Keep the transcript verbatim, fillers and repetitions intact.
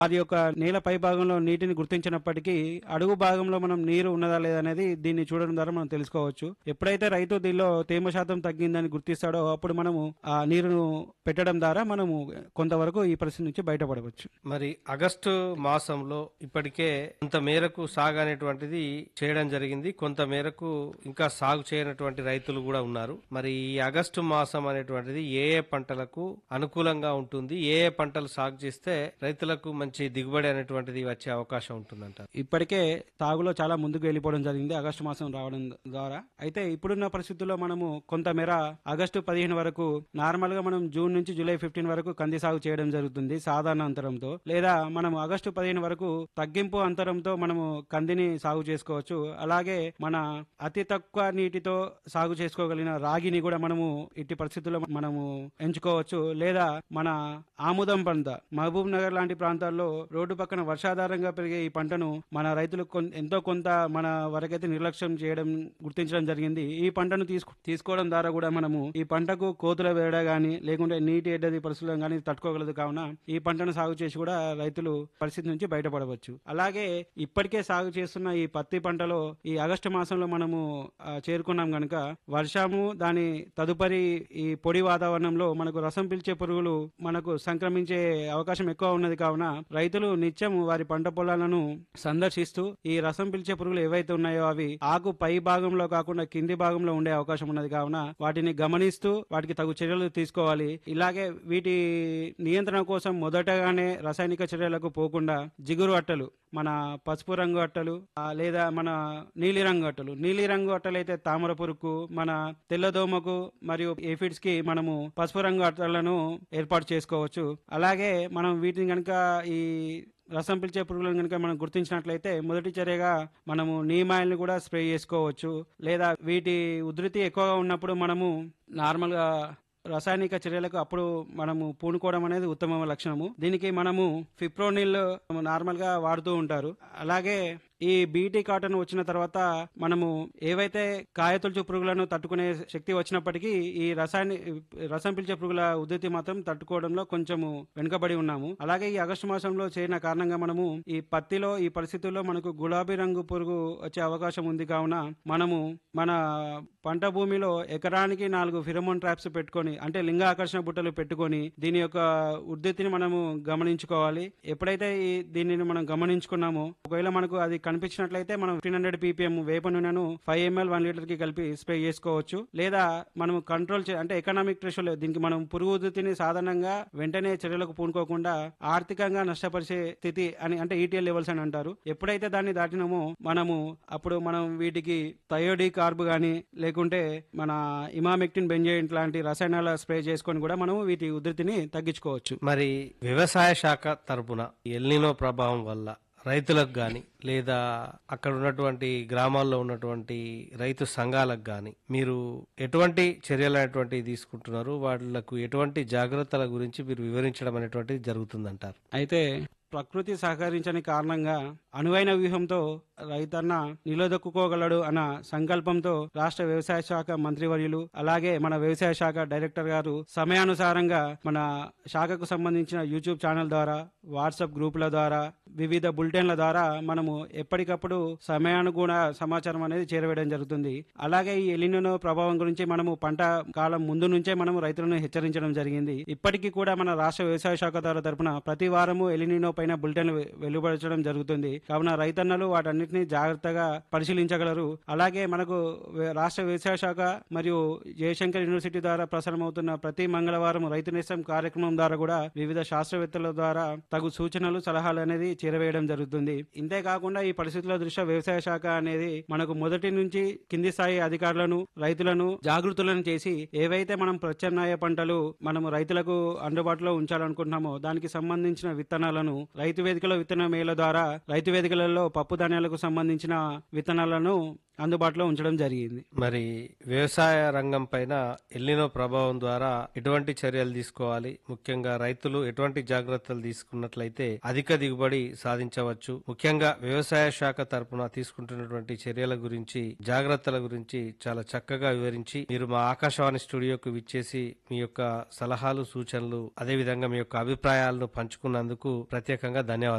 అది యొక్క నేల పై భాగంలో నీటిని గుర్తించినప్పటికీ అడుగు భాగంలో మనం నీరు ఉన్నదా లేదా అనేది దీన్ని చూడడం ద్వారా మనం తెలుసుకోవచ్చు. ఎప్పుడైతే రైతు దీనిలో తేమ శాతం తగ్గిందని గుర్తిస్తాడో అప్పుడు మనము ఆ నీరును పెట్టడం ద్వారా మనము కొంతవరకు ఈ పరిస్థితి నుంచి బయటపడవచ్చు. మరి ఆగస్టు మాసంలో ఇప్పటికే కొంత మేరకు సాగు అనేటువంటిది చేయడం జరిగింది, కొంత మేరకు ఇంకా సాగు చేయనటువంటి రైతులు కూడా ఉన్నారు. మరి ఈ ఆగస్టు మాసం అనేటువంటిది ఏ ఏ పంటలకు అనుకూలంగా ఉంటుంది, ఏ ఏ పంటలు సాగు చేస్తే రైతులకు మంచి దిగుబడి అనేటువంటిది వచ్చే అవకాశం ఉంటుందంట? ఇప్పటికే సాగులో చాలా ముందుకు వెళ్ళిపోవడం జరిగింది ఆగస్టు మాసం రావడం ద్వారా. అయితే ఇప్పుడున్న పరిస్థితుల్లో మనము కొంతమేర ఆగస్టు పదిహేను వరకు నార్మల్ గా మనం జూన్ నుంచి జూలై ఫిఫ్టీన్ వరకు కంది సాగు చేయడం జరుగుతుంది సాధారణ అంతరంతో, లేదా మనం ఆగస్టు పదిహేను వరకు తగ్గింపు అంతరంతో మనము కందిని సాగు చేసుకోవచ్చు. అలాగే మన అతి తక్కువ నీటితో సాగు చేసుకోగలిగిన రాగిని కూడా మనము ఇట్టి పరిస్థితుల్లో మనము ఎంచుకోవచ్చు. లేదా మన ఆముదం పంట మహబూబ్ నగర్ లాంటి ప్రాంతాల్లో రోడ్డు పక్కన వర్షాధారంగా పెరిగే ఈ పంటను మన రైతులు ఎంతో కొంత మన వరకైతే నిర్లక్ష్యం చేయడం గుర్తించడం జరిగింది. ఈ పంటను తీసుకు తీసుకోవడం ద్వారా కూడా మనము ఈ పంటకు కోతుల వేడ గానీ లేకుంటే నీటి ఎడ్డది పరిస్థితులు కానీ తట్టుకోగలదు. కావున ఈ పంటను సాగు చేసి కూడా రైతులు పరిస్థితి నుంచి బయటపడవచ్చు. అలాగే ఇప్పటికే సాగు చేస్తున్న ఈ పత్తి పంటలో ఈ ఆగస్టు మాసంలో మనము చేరుకున్నాం గనుక వర్షము దాని తదుపరి ఈ పొడి వాతావరణంలో మనకు రసం పిలిచే పురుగులు మనకు సంక్రమించే అవకాశం ఎక్కువ ఉన్నది. కావున రైతులు నిత్యం వారి పంట పొలాలను సందర్శిస్తూ ఈ రసం పిలిచే పురుగులు ఏవైతే ఉన్నాయో అవి ఆకు పై భాగంలో కాకుండా కింది భాగంలో ఉండే అవకాశం ఉన్నది. కావున వాటిని గమనిస్తూ వాటికి తగు చర్యలు తీసుకోవాలి. ఇలాగే వీటి నియంత్రణ కోసం మొదటగానే రసాయనిక చర్యలకు పోకుండా జిగురు అట్టలు, మన పసుపు రంగు అట్టలు లేదా మన నీలి రంగు అట్టలు నీలి రంగు అట్టలు అయితే తామర పురుగుకు, మన తెల్లదోమకు మరియు ఏఫిడ్స్ కి మనము పసుపు రంగు అట్టలను ఏర్పాటు చేసుకోవచ్చు. అలాగే మనం వీటిని కనుక ఈ రసం పిలిచే పురుగులను కనుక మనం గుర్తించినట్లయితే మొదటి చర్యగా మనము నీమ్ ఆయిల్ ని కూడా స్ప్రే చేసుకోవచ్చు. లేదా వీటి ఉధృతి ఎక్కువగా ఉన్నప్పుడు మనము నార్మల్ గా రసాయనిక చర్యలకు అప్పుడు మనము పూనుకోవడం అనేది ఉత్తమ లక్షణము. దీనికి మనము ఫిప్రోనిల్ నార్మల్ గా వాడుతూ ఉంటారు. అలాగే ఈ బీటీ కాటన్ వచ్చిన తర్వాత మనము ఏవైతే కాయతొలుచు పురుగులను తట్టుకునే శక్తి వచ్చినప్పటికీ ఈ రసాయని రసం పిలిచే పురుగుల ఉధృతి మాత్రం తట్టుకోవడంలో కొంచెము వెనుకబడి ఉన్నాము. అలాగే ఈ ఆగస్టు మాసంలో చేరిన కారణంగా మనము ఈ పత్తిలో ఈ పరిస్థితుల్లో మనకు గులాబీ రంగు పురుగు వచ్చే అవకాశం ఉంది. కావున మనము మన పంట భూమిలో ఎకరానికి నాలుగు ఫిరమోన్ ట్రాప్స్ పెట్టుకొని, అంటే లింగ ఆకర్షణ బుట్టలు పెట్టుకొని దీని యొక్క ఉధృతిని మనము గమనించుకోవాలి. ఎప్పుడైతే ఈ దీనిని మనం గమనించుకున్నామో ఒకవేళ మనకు అది కనిపించినట్లయితే మనం ఫిఫ్టీన్ హండ్రెడ్ పీపీఎం వేప నూనెను ఫైవ్ ఎంఎల్ వన్ లీటర్ కి కలిపి స్ప్రే చేసుకోవచ్చు. లేదా మనం కంట్రోల్ అంటే ఎకనామిక్ ప్రెషర్ దీనికి మనం పురుగు ఉధృతిని సాధారణంగా వెంటనే చర్యలకు పూనుకోకుండా ఆర్థికంగా నష్టపరిచే స్థితి అని అంటే ఈటీఎల్ లెవెల్స్ అని అంటారు. ఎప్పుడైతే దాన్ని దాటినామో మనము అప్పుడు మనం వీటికి థయోడి కార్బ్ గానీ లేకుంటే మన ఇమామెక్టిన్ బెంజోయిట్ లాంటి రసాయనాల స్ప్రే చేసుకొని కూడా మనం వీటి ఉధృతిని తగ్గించుకోవచ్చు. మరి వ్యవసాయ శాఖ తరపున ఎల్నినో ప్రభావం వల్ల రైతులకు గాని లేదా అక్కడ ఉన్నటువంటి గ్రామాల్లో ఉన్నటువంటి రైతు సంఘాలకు గాని మీరు ఎటువంటి చర్యలు అనేటువంటివి తీసుకుంటున్నారు, వాళ్లకు ఎటువంటి జాగ్రత్తల గురించి మీరు వివరించడం అనేటువంటిది జరుగుతుందంటారు? అయితే ప్రకృతి సహకరించని కారణంగా అనువైన వ్యూహంతో రైతన్న నిలదొక్కుకోగలడు అన్న సంకల్పంతో రాష్ట్ర వ్యవసాయ శాఖ మంత్రివర్యులు అలాగే మన వ్యవసాయ శాఖ డైరెక్టర్ గారు సమయానుసారంగా మన శాఖకు సంబంధించిన యూట్యూబ్ ఛానల్ ద్వారా, వాట్సాప్ గ్రూపుల ద్వారా, వివిధ బులెటిన్ల ద్వారా మనము ఎప్పటికప్పుడు సమయానుగుణ సమాచారం అనేది చేరవేయడం జరుగుతుంది. అలాగే ఈ ఎలినో ప్రభావం గురించి మనము పంట కాలం ముందు నుంచే మనము రైతులను హెచ్చరించడం జరిగింది. ఇప్పటికీ కూడా మన రాష్ట్ర వ్యవసాయ శాఖ ద్వారా తరపున ప్రతి వారము ఎలినో పైన బులెటిన్ వెలువడడం జరుగుతుంది. కావున రైతన్నలు వాటన్నిటిని జాగ్రత్తగా పరిశీలించగలరు. అలాగే మనకు రాష్ట్ర వ్యవసాయ శాఖ మరియు జయశంకర్ యూనివర్సిటీ ద్వారా ప్రసారం అవుతున్న ప్రతి మంగళవారం రైతు నేస్తం కార్యక్రమం ద్వారా కూడా వివిధ శాస్త్రవేత్తల ద్వారా తగు సూచనలు సలహాలు అనేది చేరవేయడం జరుగుతుంది. ఇంతే కాకుండా ఈ పరిస్థితుల దృష్ట్యా వ్యవసాయ శాఖ అనేది మనకు మొదటి నుంచి కింది స్థాయి అధికారులను రైతులను జాగృతులను చేసి ఏవైతే మనం ప్రత్యామ్నాయ పంటలు మనము రైతులకు అందుబాటులో ఉంచాలనుకుంటున్నామో దానికి సంబంధించిన విత్తనాలను రైతు వేదికలో విత్తన మేళ ద్వారా రైతు వేదికలలో పప్పు ధాన్యాలకు సంబంధించిన విత్తనాలను అందుబాటులో ఉంచడం జరిగింది. మరి వ్యవసాయ రంగం పైన ఎల్నినో ప్రభావం ద్వారా ఎటువంటి చర్యలు తీసుకోవాలి, ముఖ్యంగా రైతులు ఎటువంటి జాగ్రత్తలు తీసుకున్నట్లయితే అధిక దిగుబడి సాధించవచ్చు, ముఖ్యంగా వ్యవసాయ శాఖ తరపున తీసుకుంటున్నటువంటి చర్యల గురించి, జాగ్రత్తల గురించి చాలా చక్కగా వివరించి మీరు మా ఆకాశవాణి స్టూడియోకు విచ్చేసి మీ యొక్క సలహాలు, సూచనలు, అదేవిధంగా మీ యొక్క అభిప్రాయాలను పంచుకున్నందుకు ప్రత్యేకంగా ధన్యవాదాలు.